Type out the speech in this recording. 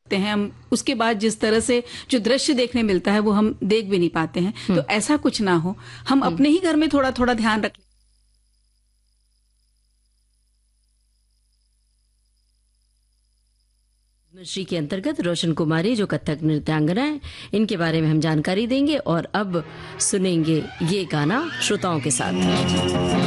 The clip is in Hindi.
हैं हम, उसके बाद जिस तरह से जो दृश्य देखने मिलता है वो हम देख भी नहीं पाते हैं। तो ऐसा कुछ ना हो, हम अपने ही घर में थोड़ा थोड़ा ध्यान रख। श्री के अंतर्गत रोशन कुमारी जो कथक नृत्यांगना है, इनके बारे में हम जानकारी देंगे और अब सुनेंगे ये गाना श्रोताओं के साथ।